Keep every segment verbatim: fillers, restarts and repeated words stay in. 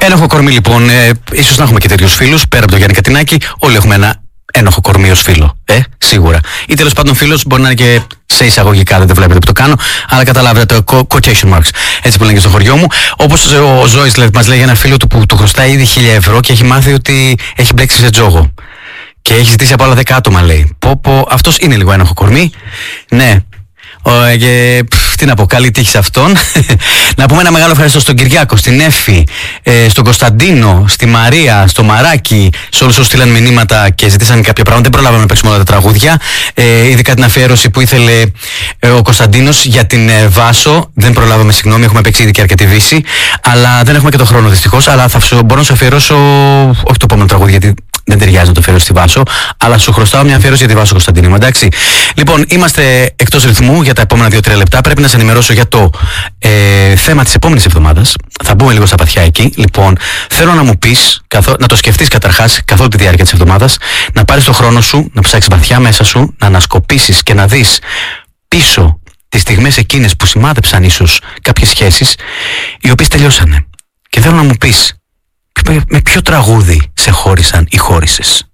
Ένοχο κορμί λοιπόν, ε, ίσως να έχουμε και τέτοιους φίλους, πέρα από τον Γιάννη Κατινάκη, όλοι έχουμε ένα ένοχο κορμί ως φίλο. Ε, σίγουρα. Ή τέλος πάντων φίλος μπορεί να είναι και σε εισαγωγικά, δεν το βλέπετε που το κάνω, αλλά καταλάβετε το quotation marks. Έτσι που λένε και στο χωριό μου. Όπως ο Ζώης μας λέει για ένα φίλο του που του χρωστάει ήδη χίλια ευρώ και έχει μάθει ότι έχει μπλέξει σε τζόγο. Και έχει ζητήσει από άλλα δέκα άτομα, λέει. Πω, πω, αυτός είναι λίγο ένοχο κορμί. Ναι. Ο, και, πφ, τι να πω, καλή τύχη σε αυτόν. Να πούμε ένα μεγάλο ευχαριστώ στον Κυριάκο, στην Εύη, ε, στον Κωνσταντίνο, στη Μαρία, στο Μαράκι, σε όλους όσους στείλαν μηνύματα και ζητήσαν κάποια πράγματα. Δεν προλάβαμε να παίξουμε όλα τα τραγούδια. Ε, ειδικά την αφιέρωση που ήθελε ε, ο Κωνσταντίνος για την ε, Βάσο. Δεν προλάβαμε, συγγνώμη, έχουμε παίξει ήδη και αρκετή Δύση. Αλλά δεν έχουμε και τον χρόνο δυστυχώς. Αλλά θα μπορώ να σου αφιερώσω, όχι το επόμενο τραγούδι, γιατί δεν ταιριάζει να το φέρω στη Βάσο, αλλά σου χρωστάω μια αφιέρωση για τη Βάσο, Κωνσταντίνη μου, εντάξει. Λοιπόν, είμαστε εκτός ρυθμού για τα επόμενα δύο τρία λεπτά. Πρέπει να σε ενημερώσω για το ε, θέμα της επόμενης εβδομάδας. Θα μπούμε λίγο στα παθιά εκεί. Λοιπόν, θέλω να μου πεις, καθό, να το σκεφτείς καταρχάς καθ' όλη τη διάρκεια της εβδομάδας, να πάρεις το χρόνο σου, να ψάξεις βαθιά μέσα σου, να ανασκοπήσεις και να δεις πίσω τις στιγμές εκείνες που σημάδεψαν ίσως κάποιες σχέσεις, οι οποίες τελειώσανε. Και θέλω να μου πεις, με ποιο τραγούδι σε χώρισαν ή χώρισες?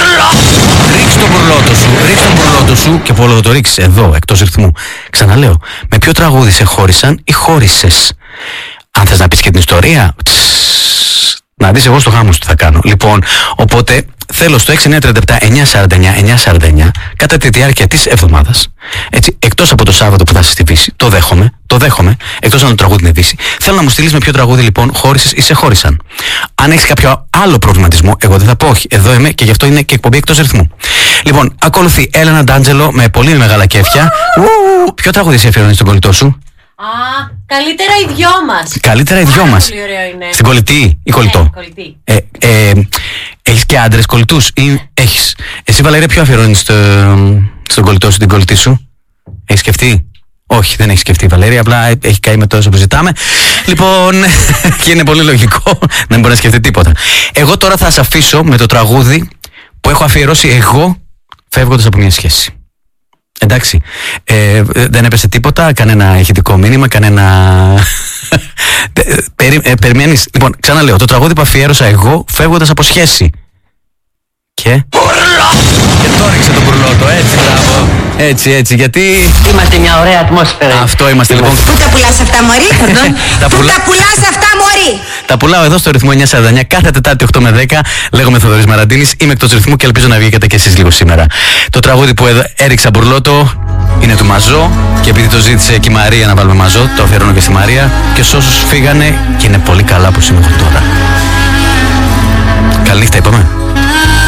Ρίξ τον μπουρλότο σου, ρίξ τον μπουρλότο σου και από όλο το ρίξεις εδώ, εκτός ρυθμού. Ξαναλέω, με ποιο τραγούδι σε χώρισαν ή χώρισες? Αν θες να πεις και την ιστορία, τσσσ, να δεις εγώ στο γάμο σου τι θα κάνω. Λοιπόν, οπότε θέλω στο έξι εννιά τρία επτά εννιά σαράντα εννιά εννιά σαράντα εννιά κατά τη διάρκεια της εβδομάδας, έτσι, εκτός από το Σάββατο που θα είσαι στη Δύση, το δέχομαι, το δέχομαι, εκτός αν το τραγούδι είναι Δύση. Θέλω να μου στείλεις με ποιο τραγούδι λοιπόν χώρισες ή σε χώρισαν. Αν έχεις κάποιο άλλο προβληματισμό, εγώ δεν θα πω όχι. Εδώ είμαι και γι' αυτό είναι και εκπομπή εκτός ρυθμού. Λοιπόν, ακολουθεί Έλενα Ντάντζελο με πολύ μεγάλα κέφια. Ου, ποιο τραγούδι σε αφιερώνει στον κολλητό σου? Α, καλύτερα οι δυο μας. Καλύτερα οι δυο μας. Πολύ ωραίο είναι. Στην κολλητή ή κολλητό? Ναι, κολλητή. Ε, ε, έχεις και άντρες κολλητούς ή έχεις? Εσύ, Βαλέρια, ποιο αφιερώνεις στο, στον κολλητό σου, την κολλητή σου? Έχεις σκεφτεί? Όχι, δεν έχει σκεφτεί η Βαλέρια, απλά έχει καεί με τόσο που ζητάμε. Λοιπόν, και είναι πολύ λογικό να μην μπορεί να σκεφτεί τίποτα. Εγώ τώρα θα σας αφήσω με το τραγούδι που έχω αφιερώσει εγώ φεύγοντας από μια σχέση. Εντάξει, ε, δεν έπεσε τίποτα, κανένα ηχητικό μήνυμα, κανένα... Περι, ε, περιμένεις, λοιπόν, ξαναλέω, το τραγούδι που αφιέρωσα εγώ φεύγοντας από σχέση. Και... Και το ρίξε τον μπουρλότο, έτσι, μπράβο. Έτσι, έτσι, γιατί... Είμαστε μια ωραία ατμόσφαιρα. Αυτό είμαστε, λοιπόν. Πού τα πουλάς αυτά, μωρή? Τα Πού πουλά- τα πουλάς αυτά, μωρή? Τα πουλάω εδώ στο ρυθμό εννιά σαράντα εννιά κάθε Τετάρτη οκτώ με δέκα. Λέγομαι Θοδωρής Μαραντίνης, είμαι εκτός ρυθμού και ελπίζω να βγήκατε και εσείς λίγο σήμερα. Το τραγούδι που έδω, έριξα μπουρλότο είναι του Μαζό και επειδή το ζήτησε και η Μαρία να βάλουμε Μαζό, το αφιερώνω και στη Μαρία και σε όσους φύγανε και είναι πολύ καλά που είμαι εγώ τώρα.